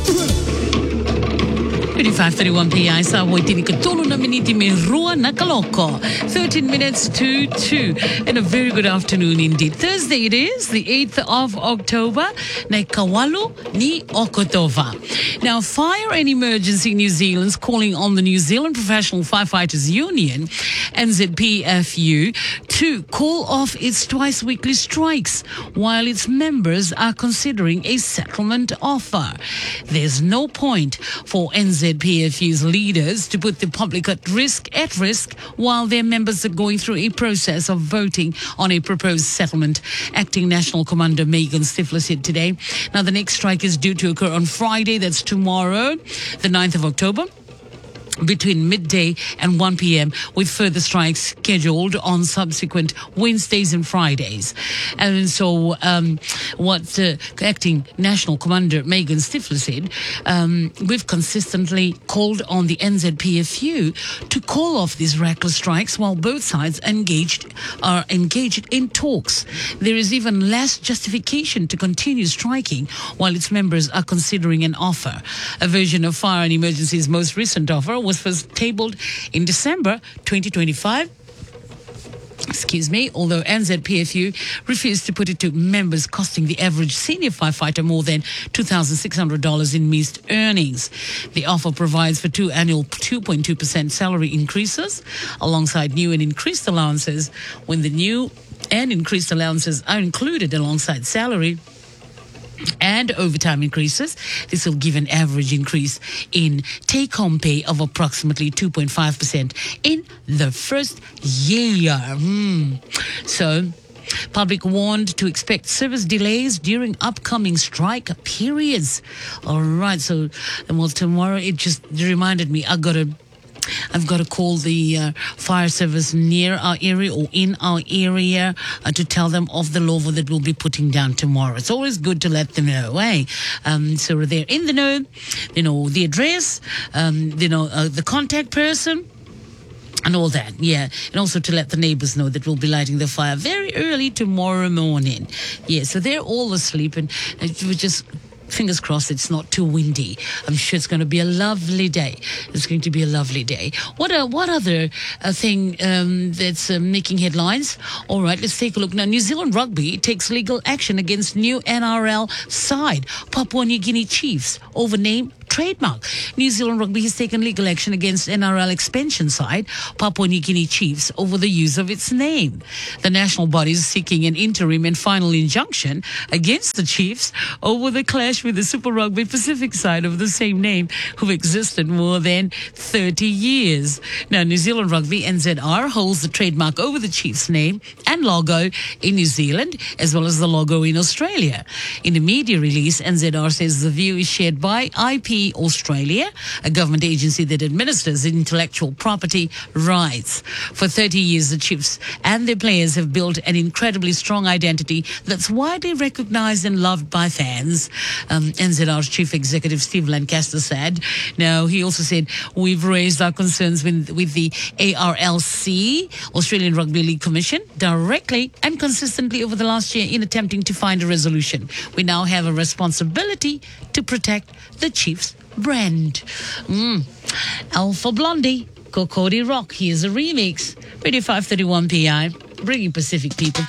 5:31 PI sa hoitini katulu na miniti me rua nakaloko. 13 minutes to 2. And a very good afternoon indeed. Thursday it is, the 8th of October. Na kawalu ni Okotova. Now, Fire and Emergency New Zealand's calling on the New Zealand Professional Firefighters Union, NZPFU, to call off its twice weekly strikes while its members are considering a settlement offer. There's no point for NZPFU's leaders to put the public at risk while their members are going through a process of voting on a proposed settlement. Acting National Commander Megan Stifler said today. Now, the next strike is due to occur on Friday, that's tomorrow, the 9th of October, between midday and 1 p.m. with further strikes scheduled on subsequent Wednesdays and Fridays. And so what Acting National Commander Megan Stifler said, we've consistently called on the NZPFU to call off these reckless strikes while both sides are engaged in talks. There is even less justification to continue striking while its members are considering an offer. A version of Fire and Emergency's most recent offer was first tabled in December 2025. Although NZPFU refused to put it to members, costing the average senior firefighter more than $2,600 in missed earnings. The offer provides for two annual 2.2% salary increases alongside new and increased allowances. When the new and increased allowances are included alongside salary and overtime increases, this will give an average increase in take-home pay of approximately 2.5% in the first year. So, public warned to expect service delays during upcoming strike periods. All right, so tomorrow it just reminded me I've got to call the fire service near our area or in our area to tell them of the law that we'll be putting down tomorrow. It's always good to let them know, so they're in the know, the address, the contact person, and all that, and also to let the neighbors know that we'll be lighting the fire very early tomorrow morning. So they're all asleep, and we just fingers crossed it's not too windy. I'm sure it's going to be a lovely day. It's going to be a lovely day. What other thing that's making headlines? All right, let's take a look. Now, New Zealand Rugby takes legal action against new NRL side, Papua New Guinea Chiefs, over name trademark. New Zealand Rugby has taken legal action against NRL expansion side Papua New Guinea Chiefs over the use of its name. The national body is seeking an interim and final injunction against the Chiefs over the clash with the Super Rugby Pacific side of the same name, who've existed more than 30 years. Now, New Zealand Rugby, NZR, holds the trademark over the Chiefs name and logo in New Zealand, as well as the logo in Australia. In a media release, NZR says the view is shared by IP Australia, a government agency that administers intellectual property rights. For 30 years, the Chiefs and their players have built an incredibly strong identity that's widely recognized and loved by fans. NZR's Chief Executive Steve Lancaster said. Now, he also said, we've raised our concerns with the ARLC, Australian Rugby League Commission, directly and consistently over the last year in attempting to find a resolution. We now have a responsibility to protect the Chiefs brand. Alpha Blondie, Kokori Rock. Here's a remix. Radio 531 PI, bringing Pacific people